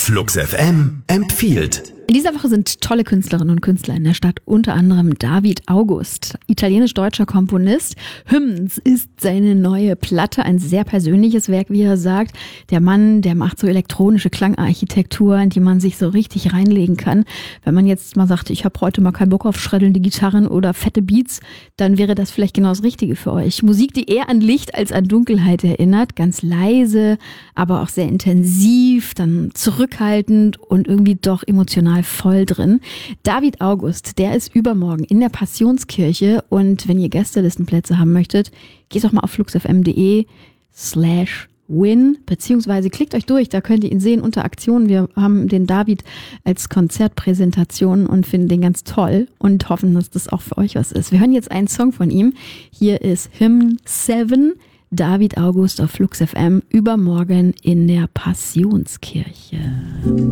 Flux FM empfiehlt. In dieser Woche sind tolle Künstlerinnen und Künstler in der Stadt, unter anderem David August, italienisch-deutscher Komponist. Hymns ist seine neue Platte, ein sehr persönliches Werk, wie er sagt. Der Mann, der macht so elektronische Klangarchitektur, in die man sich so richtig reinlegen kann. Wenn man jetzt mal sagt, ich habe heute mal keinen Bock auf schreddelnde Gitarren oder fette Beats, dann wäre das vielleicht genau das Richtige für euch. Musik, die eher an Licht als an Dunkelheit erinnert, ganz leise, aber auch sehr intensiv, dann zurückhaltend und irgendwie doch emotional voll drin. David August, der ist übermorgen in der Passionskirche, und wenn ihr Gästelistenplätze haben möchtet, geht doch mal auf fluxfm.de/win, beziehungsweise klickt euch durch, da könnt ihr ihn sehen unter Aktionen. Wir haben den David als Konzertpräsentation und finden den ganz toll und hoffen, dass das auch für euch was ist. Wir hören jetzt einen Song von ihm. Hier ist Hymn 7, David August auf Flux FM, übermorgen in der Passionskirche.